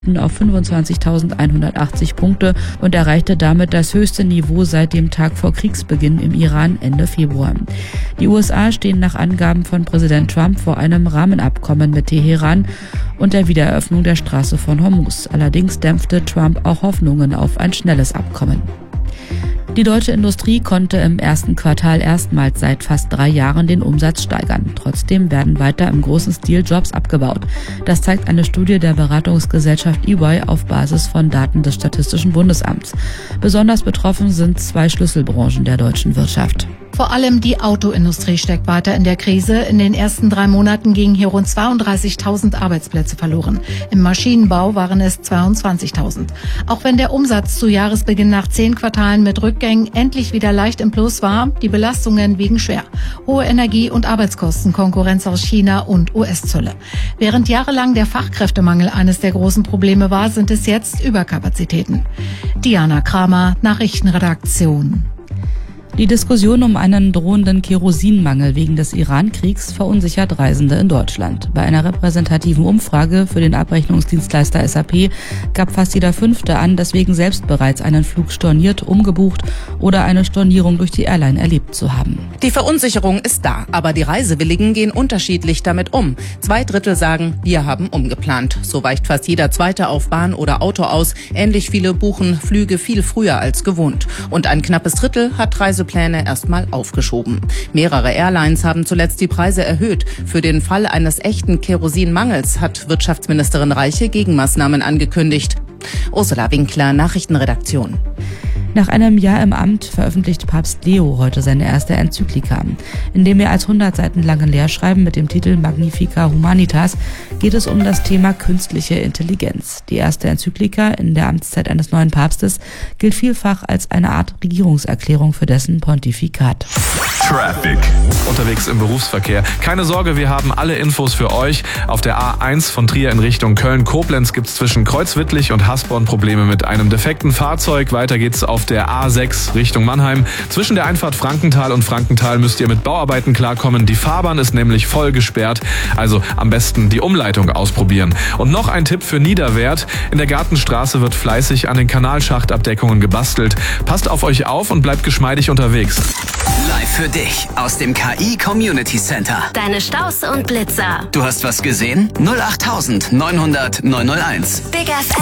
auf 25.180 Punkte und erreichte damit das höchste Niveau seit dem Tag vor Kriegsbeginn im Iran Ende Februar. Die USA stehen nach Angaben von Präsident Trump vor einem Rahmenabkommen mit Teheran und der Wiedereröffnung der Straße von Hormuz. Allerdings dämpfte Trump auch Hoffnungen auf ein schnelles Abkommen. Die deutsche Industrie konnte im ersten Quartal erstmals seit fast 3 Jahren den Umsatz steigern. Trotzdem werden weiter im großen Stil Jobs abgebaut. Das zeigt eine Studie der Beratungsgesellschaft EY auf Basis von Daten des Statistischen Bundesamts. Besonders betroffen sind 2 Schlüsselbranchen der deutschen Wirtschaft. Vor allem die Autoindustrie steckt weiter in der Krise. In den ersten 3 Monaten gingen hier rund 32.000 Arbeitsplätze verloren. Im Maschinenbau waren es 22.000. Auch wenn der Umsatz zu Jahresbeginn nach 10 Quartalen mit Rückgängen endlich wieder leicht im Plus war, die Belastungen wiegen schwer. Hohe Energie- und Arbeitskosten, Konkurrenz aus China und US-Zölle. Während jahrelang der Fachkräftemangel eines der großen Probleme war, sind es jetzt Überkapazitäten. Diana Kramer, Nachrichtenredaktion. Die Diskussion um einen drohenden Kerosinmangel wegen des Iran-Kriegs verunsichert Reisende in Deutschland. Bei einer repräsentativen Umfrage für den Abrechnungsdienstleister SAP gab fast jeder 5. an, deswegen selbst bereits einen Flug storniert, umgebucht oder eine Stornierung durch die Airline erlebt zu haben. Die Verunsicherung ist da, aber die Reisewilligen gehen unterschiedlich damit um. 2/3 sagen, wir haben umgeplant. So weicht fast jeder Zweite auf Bahn oder Auto aus. Ähnlich viele buchen Flüge viel früher als gewohnt. Und ein knappes Drittel hat Reisepläne erstmal aufgeschoben. Mehrere Airlines haben zuletzt die Preise erhöht. Für den Fall eines echten Kerosinmangels hat Wirtschaftsministerin Reiche Gegenmaßnahmen angekündigt. Ursula Winkler, Nachrichtenredaktion. Nach einem Jahr im Amt veröffentlicht Papst Leo heute seine erste Enzyklika. In dem mehr als 100 Seiten langen Lehrschreiben mit dem Titel Magnificat Humanitas geht es um das Thema künstliche Intelligenz. Die erste Enzyklika in der Amtszeit eines neuen Papstes gilt vielfach als eine Art Regierungserklärung für dessen Pontifikat. Traffic. Unterwegs im Berufsverkehr. Keine Sorge, wir haben alle Infos für euch. Auf der A1 von Trier in Richtung Köln-Koblenz gibt es zwischen Kreuzwittlich und Hasborn Probleme mit einem defekten Fahrzeug. Weiter geht's auf der A6 Richtung Mannheim. Zwischen der Einfahrt Frankenthal und Frankenthal müsst ihr mit Bauarbeiten klarkommen. Die Fahrbahn ist nämlich voll gesperrt. Also am besten die Umleitung ausprobieren. Und noch ein Tipp für Niederwert. In der Gartenstraße wird fleißig an den Kanalschachtabdeckungen gebastelt. Passt auf euch auf und bleibt geschmeidig unterwegs. Live für dich aus dem KI Community Center. Deine Staus und Blitzer. Du hast was gesehen? 08900 901. Big FM.